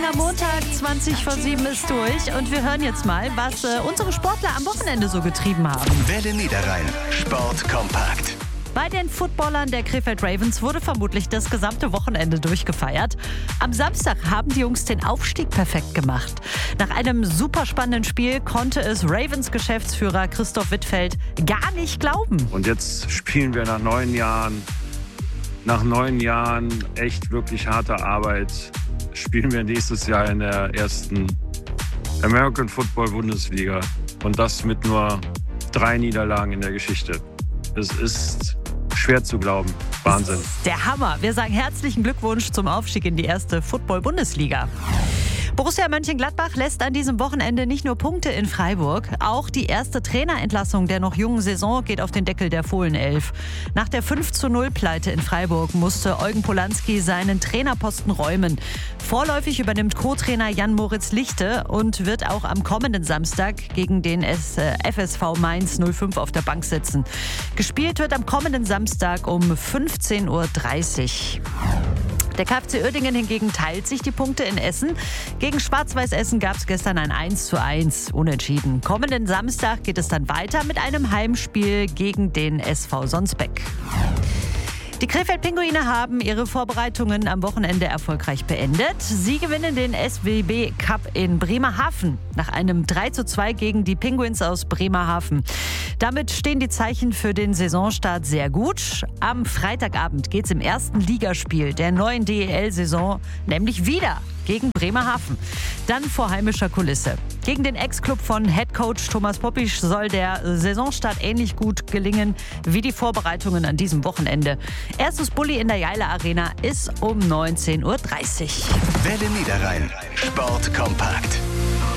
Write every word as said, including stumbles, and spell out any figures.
Neuer Montag, zwanzig vor sieben ist durch und wir hören jetzt mal, was äh, unsere Sportler am Wochenende so getrieben haben. Welle Niederrhein, Sport kompakt. Bei den Footballern der Krefeld Ravens wurde vermutlich das gesamte Wochenende durchgefeiert. Am Samstag haben die Jungs den Aufstieg perfekt gemacht. Nach einem super spannenden Spiel konnte es Ravens-Geschäftsführer Christoph Wittfeld gar nicht glauben. Und jetzt spielen wir nach neun Jahren, nach neun Jahren echt wirklich harter Arbeit, spielen wir nächstes Jahr in der ersten American Football Bundesliga. Und das mit nur drei Niederlagen in der Geschichte. Es ist schwer zu glauben. Wahnsinn. Der Hammer. Wir sagen herzlichen Glückwunsch zum Aufstieg in die erste Football-Bundesliga. Borussia Mönchengladbach lässt an diesem Wochenende nicht nur Punkte in Freiburg, auch die erste Trainerentlassung der noch jungen Saison geht auf den Deckel der Fohlenelf. Nach der fünf zu null Pleite in Freiburg musste Eugen Polanski seinen Trainerposten räumen. Vorläufig übernimmt Co-Trainer Jan-Moritz Lichte und wird auch am kommenden Samstag gegen den F S V Mainz null fünf auf der Bank sitzen. Gespielt wird am kommenden Samstag um fünfzehn Uhr dreißig. Der K F C Uerdingen hingegen teilt sich die Punkte in Essen. Gegen Schwarz-Weiß Essen gab es gestern ein eins zu eins unentschieden. Kommenden Samstag geht es dann weiter mit einem Heimspiel gegen den S V Sonsbeck. Die Krefeld-Pinguine haben ihre Vorbereitungen am Wochenende erfolgreich beendet. Sie gewinnen den S W B Cup in Bremerhaven nach einem drei zu zwei gegen die Penguins aus Bremerhaven. Damit stehen die Zeichen für den Saisonstart sehr gut. Am Freitagabend geht es im ersten Ligaspiel der neuen D E L-Saison nämlich wieder gegen Bremerhaven. Dann vor heimischer Kulisse. Gegen den Ex-Club von Headcoach Thomas Popisch soll der Saisonstart ähnlich gut gelingen wie die Vorbereitungen an diesem Wochenende. Erstes Bulli in der Jeile Arena ist um neunzehn Uhr dreißig. Welle Niederrhein, Sport kompakt.